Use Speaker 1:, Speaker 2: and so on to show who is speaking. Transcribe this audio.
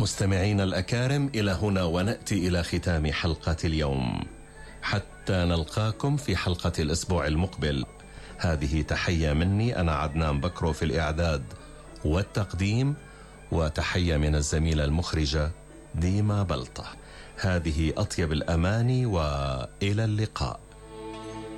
Speaker 1: مستمعين الأكارم، إلى هنا ونأتي إلى ختام حلقة اليوم، حتى نلقاكم في حلقة الأسبوع المقبل. هذه تحية مني، أنا عدنان بكرو في الإعداد والتقديم، وتحية من الزميلة المخرجة ديما بلطة. هذه أطيب الأماني وإلى اللقاء.